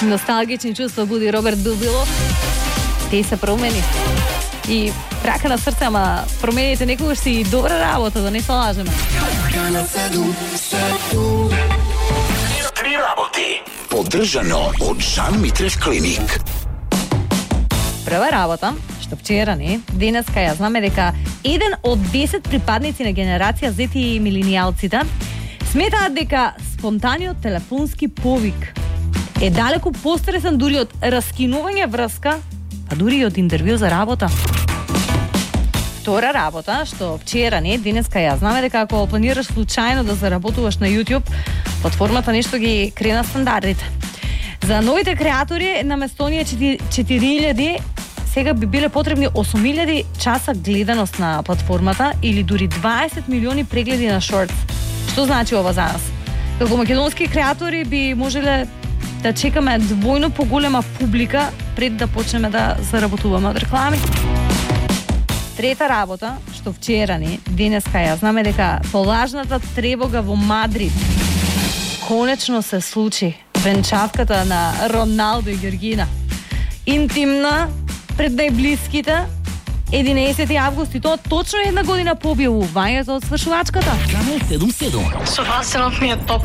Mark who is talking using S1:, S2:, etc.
S1: носталгични чувства буди Роберт Билбило. Те се промени. И рака на срце, ама промените некогаш си и добра работа, да не се лажеме.
S2: Три работи. Поддржано од Жан Митрев клиник.
S1: Прва работа, што вчера денеска ја знаме дека еден од 10 припадници на генерација Z и миленијалците сметаат дека спонтаниот телефонски повик е далеку постресен дури од раскинување врска, а дури и од интервју за работа. Втора работа, што вчера денеска ја знаме дека ако планираш случајно да заработуваш на YouTube, платформата нешто ги крена стандардите. За новите креатори наместо оние 4000 сега би биле потребни 8000 часа гледаност на платформата или дури 20 милиони прегледи на Shorts. Што значи ова за нас? Како македонски креатори би можеле да чекаме двојно поголема публика пред да почнеме да заработуваме од реклами. Трета работа, што вчера денеска ја знаме дека полажната тревога во Мадрид конечно се случи. Венчавката на Роналдо и Георгина. Интимна, пред најблиските, 11 август и тоа точно една година по објавувањето од свршувачката.
S2: Канал 77.
S3: Со Василов ми е топ.